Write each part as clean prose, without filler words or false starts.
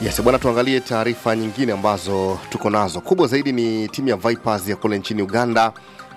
Yes, bwana, tuangalie taarifa nyingine ambazo tuko nazo. Kubwa zaidi ni timu ya Vipers ya kule nchini Uganda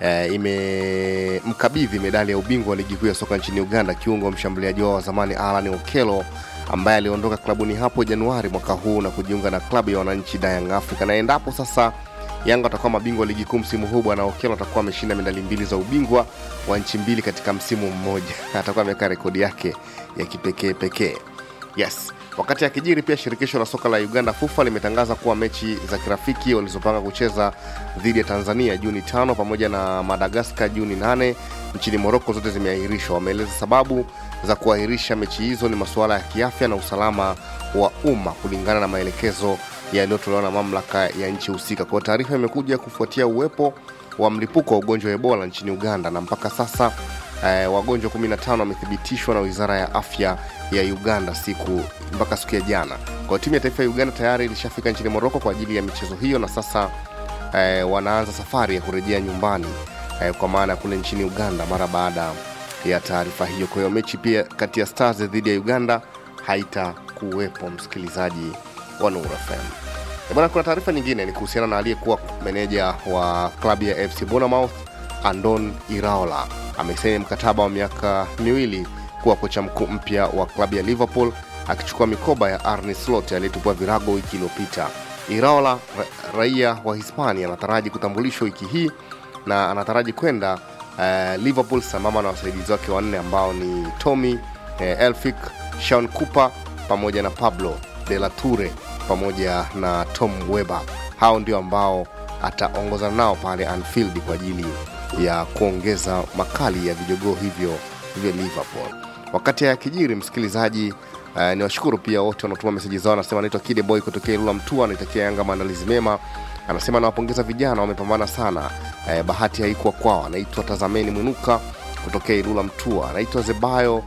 imemkabidhi medali ya ubingwa wa ligi kuu ya soka nchini Uganda kiungo mshambuliaji wa zamani Alan Okello ambaye aliondoka klabuni hapo Januari mwaka huu na kujiunga na klabu ya wananchi Young Africa. Na endapo sasa Yanga atakuwa mabingwa ligi kuu msimu huu, bwana Okello atakuwa ameshinda medali 2 za ubingwa wa nchi mbili katika msimu mmoja. Atakuwa ameweka rekodi yake ya kipekee. Yes. Wakati akijiri pia shirikisho la soka la Uganda FUFA limetangaza kuwa mechi za kirafiki walizopanga kucheza dhidi ya Tanzania Juni 5 pamoja na Madagascar Juni 8 nchini Morocco zote zimeahirishwa. Wameeleza sababu za kuahirisha mechi hizo ni masuala ya kiafya na usalama wa umma kulingana na maelekezo yaliyotolewa na mamlaka ya nchi husika. Kwa taarifa imekuja kufuatia uwepo wa mlipuko wa ugonjwa wa Ebola nchini Uganda na mpaka sasa wagonjwa 15 wamethibitishwa na Wizara ya Afya ya Uganda mpaka siku ya jana. Kwa timu ya taifa ya Uganda tayari ilishafika nchini Morocco kwa ajili ya michezo hiyo na sasa wanaanza safari ya kurejea nyumbani kwa maana kule nchini Uganda mara baada ya taarifa hiyo. Kwa hiyo mechi pia kati ya Stars dhidi ya Uganda haitakuwepo, msikilizaji wa Nuru FM. Bwana, kuna taarifa nyingine ni kuhusiana na aliyekuwa meneja wa klabu ya FC Bournemouth Andon Iraola. Amesaini mkataba wa miaka 2 kuwa kocha mkuu mpya wa klabu ya Liverpool akichukua mikoba ya Arne Slot aliyetupwa virago wiki iliyopita. Iraola, raia wa Hispania, anataraji kutambulishwa wiki hii na anataraji kwenda Liverpool sambamba na wasaidizi wake 4 ambao ni Tommy Elphick, Sean Cooper pamoja na Pablo de la Toure pamoja na Tom Weber. Hao ndio ambao ataongoza nao pale Anfield kwa ajili ya kuongeza makali ya vijogoo hivyo Liverpool. Wakati ya kijiri, msikilizaji, niwashukuru pia wote wanaotuma message zao. Anasema anaitwa Kide Boy kutokea Ilula Mtua, anatakia Yanga maandalizi mema. Anasema nawapongeza vijana, wamepambana sana. Bahati haikuwa kwao. Anaitwa Tazameni Mwinuka kutokea Ilula Mtua. Anaitwa Zebayo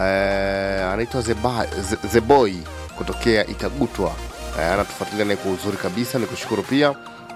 Zeboy kutokea Itagutwa. Anatufuatilia naye kwa uzuri kabisa, nikushukuru pia.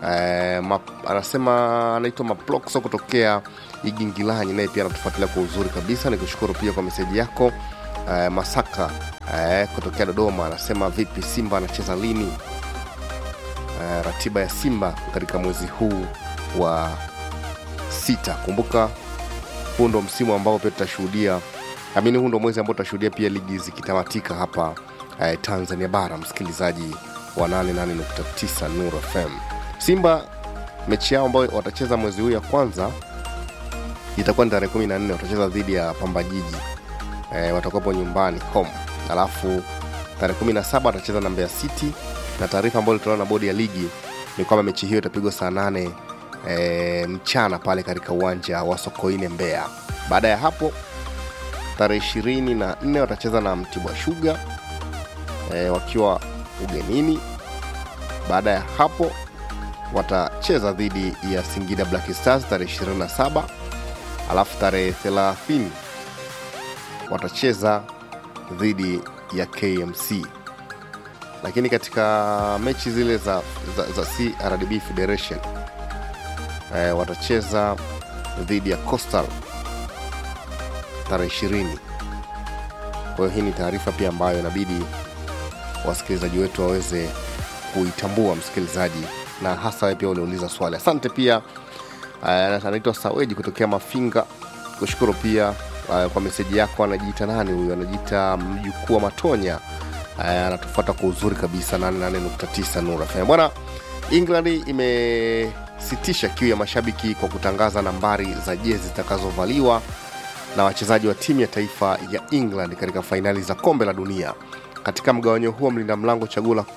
Anasema anaitwa Maplokso kutokea Igingilanyi, naye pia anatufuatilia kwa uzuri kabisa, nikushukuru pia kwa message yako. Masaka kutokea Dodoma anasema vipi Simba anacheza lini? Ratiba ya Simba katika mwezi huu wa 6. Kumbuka huu ndo msimu ambao pia tutashuhudia, huu ndo mwezi ambao tutashuhudia pia ligi zikitamatika hapa Tanzania bara, msikilizaji wa 88.9 Nuru FM. Simba mechi yao ambayo watacheza mwezi huu ya kwanza itakuwa tarehe 14, watacheza dhidi ya Pamba Jiji. Watakuwa nyumbani home. Alafu tarehe 17 watacheza na Mbeya City, na taarifa ambayo ilitolewa na bodi ya ligi ni kwamba mechi hiyo itapigwa saa 8 mchana pale katika uwanja wa Sokoine Mbeya. Baada ya hapo tarehe 24 watacheza na Mtibwa Sugar wakiwa ugenini. Baada ya hapo watacheza dhidi ya Singida Black Stars tarehe 27. Alafu tarehe 30 watacheza dhidi ya KMC. Lakini katika mechi zile za CRDB Federation watacheza dhidi ya Coastal tarehe 20. Kwa hiyo hii ni taarifa pia ambayo inabidi wasikilizaji wetu waweze kuitambua, msikilizaji, na hasa wewe pia uliuliza swali. Asante pia. Anaitwa Saweji kutokea Mafinga, kushukuru pia kwa message yako. Anajiita nani huyu? Anajiita Mjukuu wa Matonya. Anatufuata kwa uzuri kabisa 88.9 Nuru FM. Bwana, England imesitisha kiu ya mashabiki kwa kutangaza nambari za jezi zitakazovaliwa na wachezaji wa timu ya taifa ya England katika fainali za kombe la dunia. Katika mgawanyo huo, mlinda mlango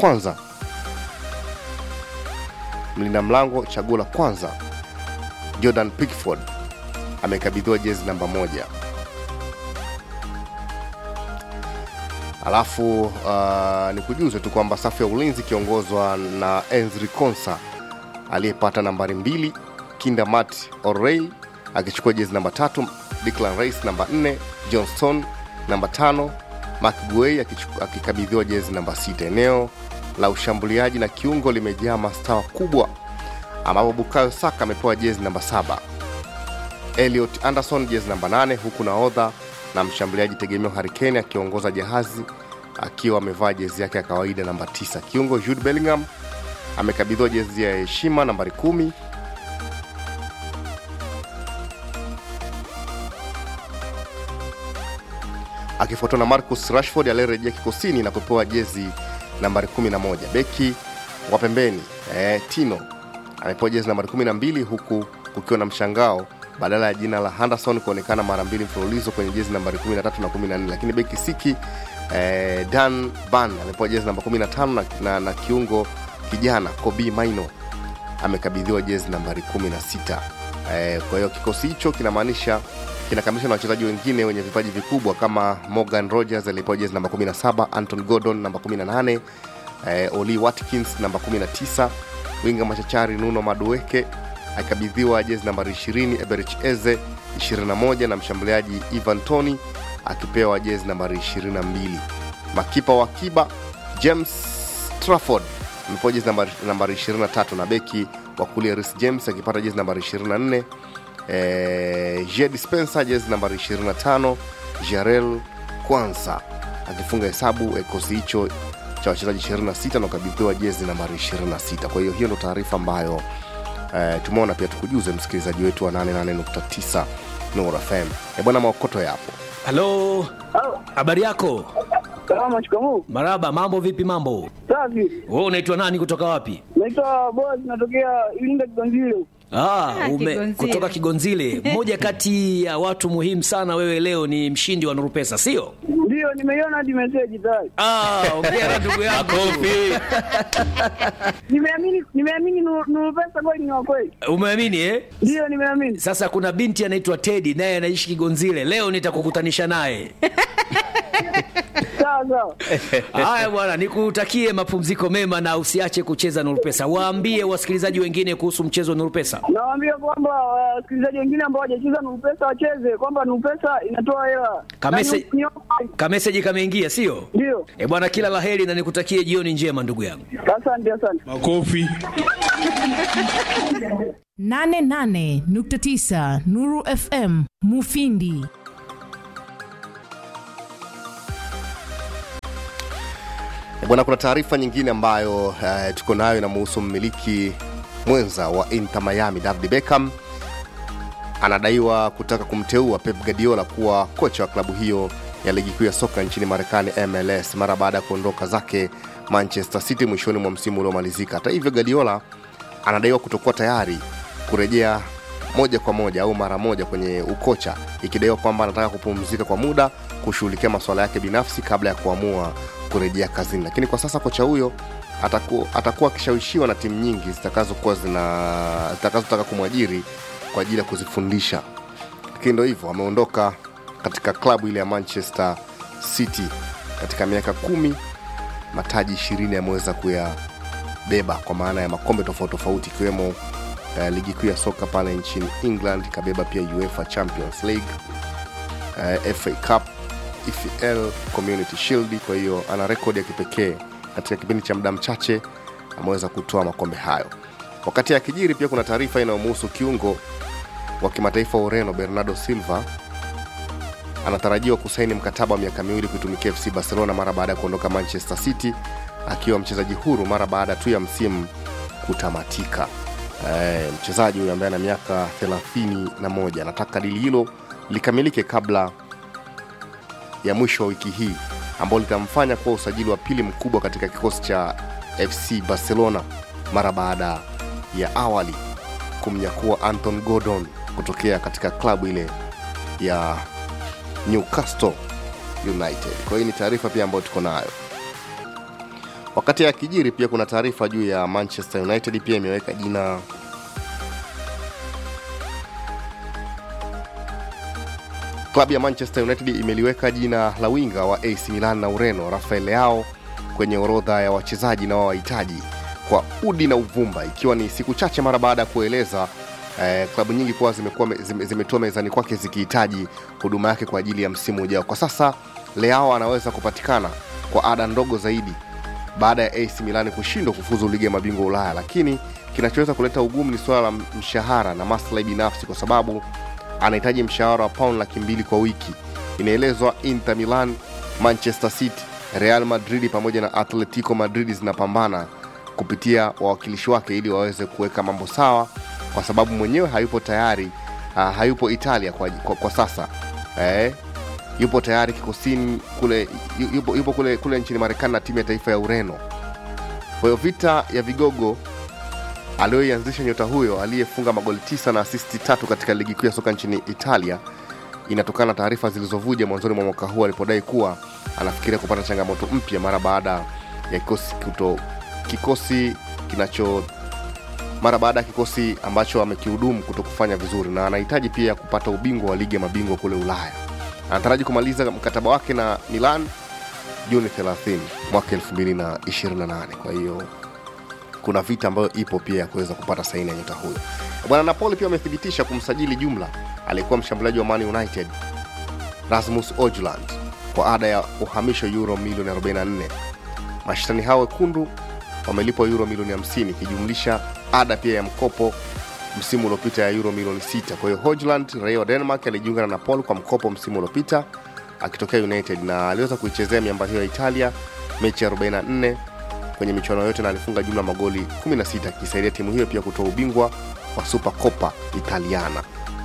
chaguo la kwanza Jordan Pickford amekabidhiwa jezi namba 1. Alafu nikujuze tu kwamba safu ya ulinzi kiongozwa na Enzri Konsa aliyepata nambari 2, Kinda Matt O'Reilly akichukua jezi namba 3, Declan Rice namba 4, Johnston namba 5, Mark Gueye akikabidhiwa jezi namba 6. Eneo la ushambuliaji na kiungo limejaa mastaa kubwa ambapo Bukayo Saka amepewa jezi namba 7, Elliot Anderson jezi namba 8, huku nahodha na mshambuliaji tegemeo Harry Kane akiongoza jahazi akiwa amevaa jezi yake ya kawaida namba 9. Kiungo Jude Bellingham amekabidhiwa jezi ya heshima nambari 10. Akifuatwa na Marcus Rashford aliyerejea kikosini na kupewa jezi nambari 11. Beki wa pembeni Tino amepewa jezi nambari 12, huku kukiwa na mshangao badala ya jina la Henderson kuonekana mara mbili mfululizo kwenye jezi nambari 13 na 14. Lakini beki Siki Dan Ban amepewa jezi namba 15 na kiungo kijana Kobe Maino amekabidhiwa jezi nambari 16. Kwa hiyo kikosi hicho kinakamilisha na wachezaji wengine wenye vipaji vikubwa kama Morgan Rogers aliyepewa jezi namba 17, Anton Gordon namba 18, Oli Watkins namba 19, winga machachari Nuno Madueke akabidhiwa jezi nambari 20, Eberich Eze 21 na mshambuliaji Ivan Toney akipewa jezi nambari 22. Makipa wa kiba James Trafford amepewa jezi nambari 23 na beki wa kulia Reece James akipata jezi nambari 24. Jed Spencer jezi nambari 25, Jarel Kwanza akifunga hesabu kikosi hicho cha wachezaji 26 na kukabidhiwa jezi nambari 26. Kwa hiyo ndio taarifa ambayo tumeona pia tukujuze msikilizaji wetu wa 88.9 Nuru FM. Bwana Maokoto yapo. Halo. Habari yako? Salama, shikamoo. Maraba, mambo vipi mambo? Safi. Wewe unaitwa nani kutoka wapi? Naitwa Boaz, natokea Ilinga Kigonzile. Kutoka Kigonzile. Mmoja kati ya watu muhimu sana wewe leo ni mshindi wa Nuru Pesa, sio? Ndio, nimeiona hadi message tayari. Ongea na ndugu yako. Kofi. Nimeamini Nuru Pesa kweli ni wa kweli. Umeamini Ndio, nimeamini. Sasa kuna binti anaitwa Teddy naye anaishi Kigonzile. Leo nitakukutanisha naye. Sawa. Haya bwana, nikutakie mapumziko mema na usiache kucheza Nuru Pesa. Waambie wasikilizaji wengine kuhusu mchezo wa Nuru Pesa. Nawaambia kwamba wasikilizaji wengine ambao hawajacheza Nuru Pesa wacheze, kwamba Nuru Pesa inatoa hela. Message kameingia, sio? Ndio. Bwana, kila laheri na nikutakie jioni njema ndugu yangu. Asante. Makofi. 88.9 Nuru FM Mufindi. Bwana, kuna taarifa nyingine ambayo tuko nayo inamhusu mmiliki mwenza wa Inter Miami David Beckham. Anadaiwa kutaka kumteua Pep Guardiola kuwa kocha wa klabu hiyo ya ligi kuu ya soka nchini Marekani MLS mara baada ya kuondoka zake Manchester City mwishoni mwa msimu uliomalizika. Hata hivyo, Guardiola anadaiwa kutokuwa tayari kurejea moja kwa moja au mara moja kwenye ukocha, ikidaiwa kwamba anataka kupumzika kwa muda kushughulikia masuala yake binafsi kabla ya kuamua kurejea kazini. Lakini kwa sasa kocha huyo atakuwa akishawishiwa na timu nyingi zitakazotaka kumwajiri kwa ajili ya kuzifundisha. Lakini ndio hivyo, ameondoka katika klabu ile ya Manchester City katika miaka 10, mataji 20 yameweza kuyabeba kwa maana ya makombe tofauti ikiwemo ligi kuu ya soka pale nchini England, kabeba pia UEFA Champions League, FA Cup, EFL, Community Shield. Kwa hiyo ana rekodi ya kipekee katika kipindi cha muda mchache ameweza kutoa makombe hayo. Wakati akijiri pia kuna taarifa inayomhusu kiungo wa kimataifa Ureno Bernardo Silva. Anatarajiwa kusaini mkataba wa miaka 2 kuitumikia FC Barcelona mara baada ya kuondoka Manchester City akiwa mchezaji huru mara baada tu ya msimu kutamatika. Mchezaji huyu ambaye ana miaka 31 anataka dili hilo likamilike kabla ya mwisho wa wiki hii, ambao litamfanya kuwa usajili wa pili mkubwa katika kikosi cha FC Barcelona mara baada ya awali kumnyakua Anton Gordon kutokea katika klabu ile ya Newcastle United. Kwa hiyo ni taarifa pia ambayo tuko nayo. Wakati ya kijiri pia kuna taarifa juu ya Manchester United pia imeweka jina klabu ya Manchester United imeliweka jina la winga wa AC Milan na Ureno Rafael Leao kwenye orodha ya wachezaji na wahitaji kwa udi na uvumba, ikiwa ni siku chache mara baada ya kueleza klabu nyingi kwa zimetoa mezani kwake zikihitaji huduma yake kwa ajili ya msimu ujao. Kwa sasa Leao anaweza kupatikana kwa ada ndogo zaidi baada ya AC Milan kushindwa kufuzu ligi ya mabingwa Ulaya, lakini kinachoweza kuleta ugumu ni swala la mshahara na maslahi binafsi, kwa sababu anahitaji mshahara wa £200,000 kwa wiki. Inaelezwa Inter Milan, Manchester City Real Madrid pamoja na Atletico Madrid zinapambana kupitia wawakilishi wake ili waweze kuweka mambo sawa, kwa sababu mwenyewe hayupo tayari, hayupo Italia kwa sasa. Yupo tayari kikosini kule, yupo kule nchini Marekani na timu ya taifa ya Ureno. Kwa hiyo vita ya vigogo aliyoianzisha nyota huyo aliyefunga magoli 9 na asisti 3 katika ligi kuu ya soka nchini Italia inatokana na taarifa zilizovuja mwanzoni mwa mwaka huu alipodai kuwa anafikiria kupata changamoto mpya mara baada ya kikosi ambacho amekihudumu kutokufanya vizuri, na anahitaji pia kupata ubingwa wa ligi ya mabingwa kule Ulaya. Anataraji kumaliza mkataba wake na Milan Juni 30 mwaka 2028. Kwa hiyo kuna vita ambayo ipo pia ya kuweza kupata saini ya nyota huyo. Bwana Napoli pia wamethibitisha kumsajili jumla aliyekuwa mshambuliaji wa Man United Rasmus Højlund kwa ada ya uhamisho euro milioni 44. Mashtani hao wekundu wamelipwa euro milioni 50 kijumlisha ada pia ya mkopo msimu uliopita ya euro milioni 6. Kwa hiyo Højlund, raia wa Denmark, alijiunga na Napoli kwa mkopo msimu uliopita akitokea United na aliweza kuichezea miamba hiyo ya Italia mechi 44 kwenye michuano yote na alifunga jumla magoli 16 akisaidia timu hiyo pia kutoa ubingwa wa Supercoppa Italiana.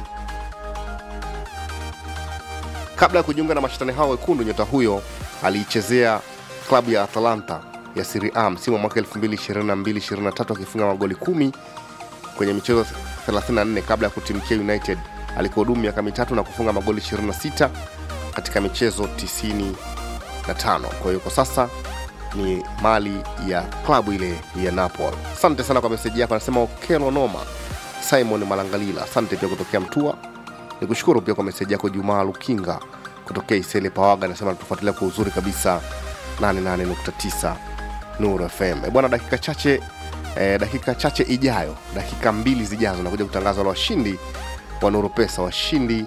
Kabla ya kujiunga na mashindano hao wekundu, nyota huyo aliichezea klabu ya Atalanta ya Serie A msimu wa mwaka 2022-2023 akifunga magoli 10 kwenye michezo 34 kabla ya kutimkia United alikohudumu miaka 3 na kufunga magoli 26 katika michezo 95. Kwa hiyo kwa sasa ni mali ya klabu ile ya Napoli. Asante sana kwa message yako. Anasema Okelo Noma Simon Malangalila. Asante pia kutokea Mtua. Nikushukuru pia kwa message yako Juma Lukinga kutokea Isele Pawaga. Anasema tufuatilia kwa uzuri kabisa 88.9 Nuru FM. Bwana, dakika chache ijayo, dakika 2 zijazo nakuja kutangaza wale washindi wa Nuru Pesa, washindi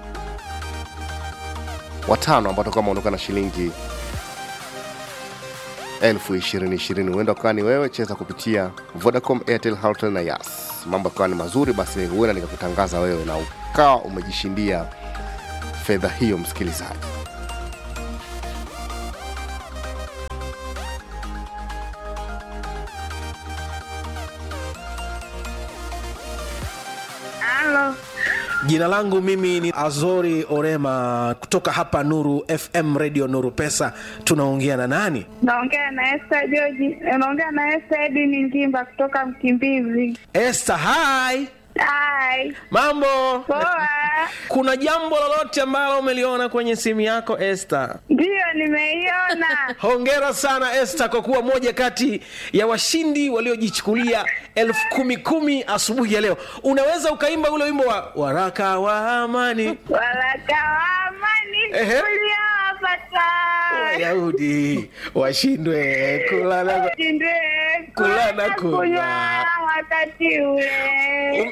watano ambao kama wanaondoka na shilingi 2020. Huenda kwa ni wewe, cheza kupitia Vodacom, Airtel, Halotel na Yas. Mambo kwa ni mazuri, basi huenda nikakutangaza wewe na ukawa umejishindia fedha hiyo, msikilizaji. Jina langu mimi ni Azori Orema kutoka hapa Nuru FM Radio Nuru Pesa. Tunaongea na nani? Naongea na Esther George. Naongea na Esther Edini Ngimba kutoka Mkimbizi. Esther, hi. Hi. Mambo? Poa. Kuna jambo lolote ambalo umeliona kwenye simu yako Esther? Ndio, nimeiona. Hongera sana Esther kwa kuwa moja kati ya washindi waliojichukulia 10,000 asubuhi ya leo. Unaweza ukaimba ule wimbo wa Waraka wa Amani? Waraka wa Amani uliowapata Wayahudi washindwe kula na kunywa wakati ule.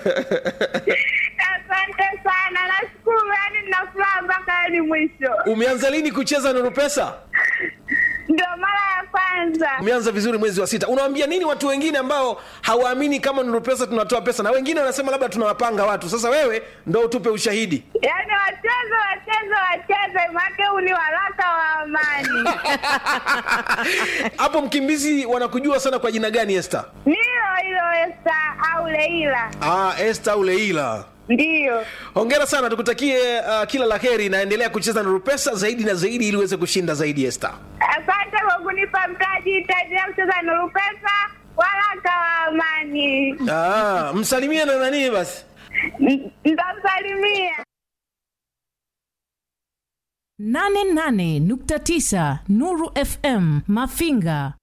Asante sana, nashukuru, yani ninafuraha mpaka ni mwisho. Umeanza lini kucheza Nuru Pesa? Ndio mara ya kwanza. Umeanza vizuri mwezi wa 6. Unawaambia nini watu wengine ambao hawaamini kama Nuru Pesa tunatoa pesa, na wengine wanasema labda tunawapanga watu? Sasa wewe ndio utupe ushahidi. Yaani wacheze maana ni waraka wa amani. Hapo Mkimbizi wanakujua sana kwa jina gani Esther? Ndio hilo Esther au Leila. Esther au Leila. Ndio. Hongera sana, tukutakie kila laheri na endelea kucheza Nuru Pesa zaidi na zaidi ili uweze kushinda zaidi Esther. Asante kwa kunipa mtaji, nitaendelea kucheza Nuru Pesa, waraka wa amani. Msalimie na nani basi? Nitamsalimia. 88.9 Nuru FM Mafinga.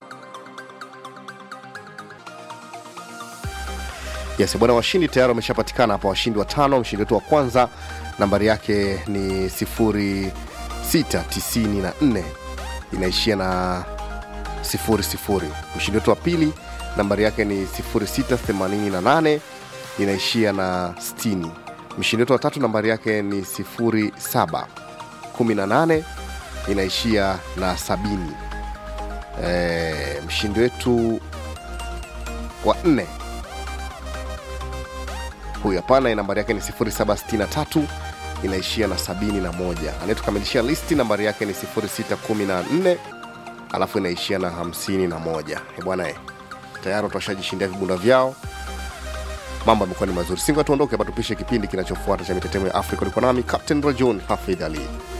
Yes, bwana, washindi tayari wameshapatikana hapa, washindi watano. Mshindi wetu wa kwanza nambari yake ni 0694 inaishia na 00. Mshindi wetu wa pili nambari yake ni 0688 inaishia na 60. Mshindi wetu wa tatu nambari yake ni 0718 inaishia na 70. Mshindi wetu wa 4 huyu hapana, nambari yake ni 0763 inaishia na 71. Anayetukamilishia listi nambari yake ni 0614 alafu inaishia na 51. Bwana tayari tutashajishindia vibunda vyao. Mambo yamekuwa ni mazuri. Singo tuondoke hapa tupishe kipindi kinachofuata cha mitetemo ya Afrika. Ulikuwa nami Captain Rajon Hafidh Ali.